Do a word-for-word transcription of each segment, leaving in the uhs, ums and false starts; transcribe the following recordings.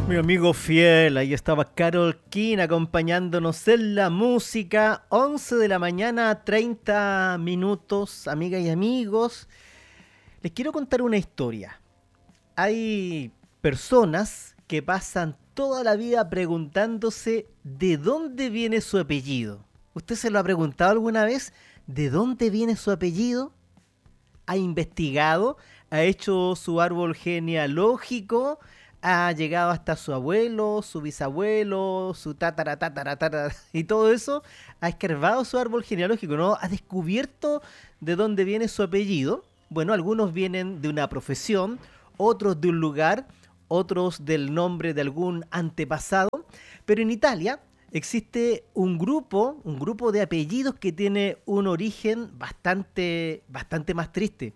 Mi amigo fiel, ahí estaba Carol King acompañándonos en la música. once de la mañana, treinta minutos, amigas y amigos. Les quiero contar una historia. Hay personas que pasan toda la vida preguntándose de dónde viene su apellido. ¿Usted se lo ha preguntado alguna vez? ¿De dónde viene su apellido? ¿Ha investigado? ¿Ha hecho su árbol genealógico? ¿Ha llegado hasta su abuelo, su bisabuelo, su tatara, tatara, tatara, y todo eso? ¿Ha escarbado su árbol genealógico, no? ¿Ha descubierto de dónde viene su apellido? Bueno, algunos vienen de una profesión, otros de un lugar, otros del nombre de algún antepasado. Pero en Italia existe un grupo, un grupo de apellidos que tiene un origen bastante, bastante más triste,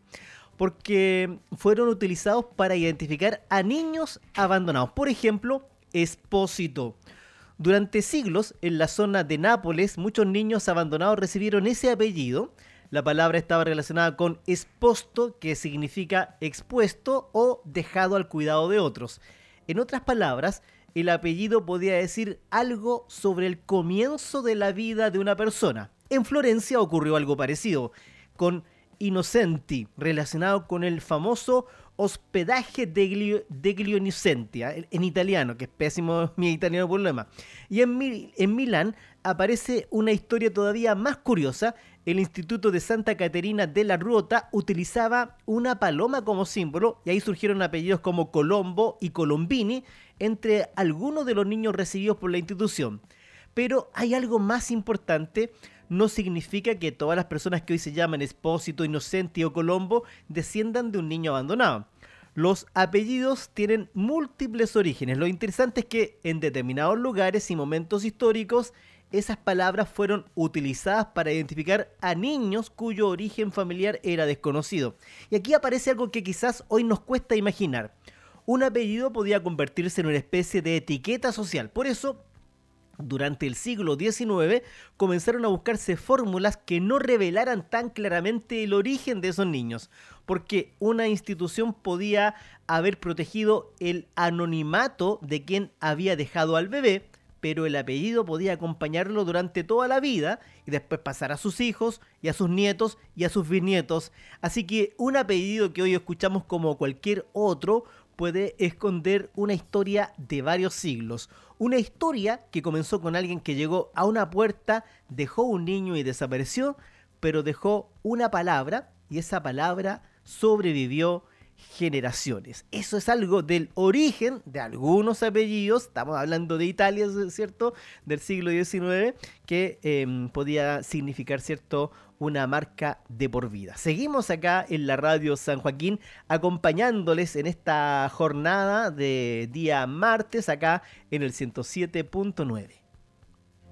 porque fueron utilizados para identificar a niños abandonados. Por ejemplo, Espósito. Durante siglos, en la zona de Nápoles, muchos niños abandonados recibieron ese apellido. La palabra estaba relacionada con esposto, que significa expuesto o dejado al cuidado de otros. En otras palabras, el apellido podía decir algo sobre el comienzo de la vida de una persona. En Florencia ocurrió algo parecido, con Innocenti, relacionado con el famoso hospedaje degli, degli Innocenti, ¿eh? En italiano, que es pésimo mi italiano por lo demás. Y en, Mi, en Milán aparece una historia todavía más curiosa. El Instituto de Santa Caterina della Ruota utilizaba una paloma como símbolo, y ahí surgieron apellidos como Colombo y Colombini entre algunos de los niños recibidos por la institución. Pero hay algo más importante. No significa que todas las personas que hoy se llaman Espósito, Innocenti o Colombo desciendan de un niño abandonado. Los apellidos tienen múltiples orígenes. Lo interesante es que en determinados lugares y momentos históricos esas palabras fueron utilizadas para identificar a niños cuyo origen familiar era desconocido. Y aquí aparece algo que quizás hoy nos cuesta imaginar. Un apellido podía convertirse en una especie de etiqueta social. Por eso, durante el siglo diecinueve comenzaron a buscarse fórmulas que no revelaran tan claramente el origen de esos niños, porque una institución podía haber protegido el anonimato de quien había dejado al bebé, pero el apellido podía acompañarlo durante toda la vida y después pasar a sus hijos y a sus nietos y a sus bisnietos. Así que un apellido que hoy escuchamos como cualquier otro puede esconder una historia de varios siglos. Una historia que comenzó con alguien que llegó a una puerta, dejó un niño y desapareció, pero dejó una palabra y esa palabra sobrevivió generaciones. Eso es algo del origen de algunos apellidos. Estamos hablando de Italia, ¿cierto? Del siglo diecinueve, que eh, podía significar, ¿cierto?, una marca de por vida. Seguimos acá en la radio San Joaquín acompañándoles en esta jornada de día martes acá en el ciento siete punto nueve.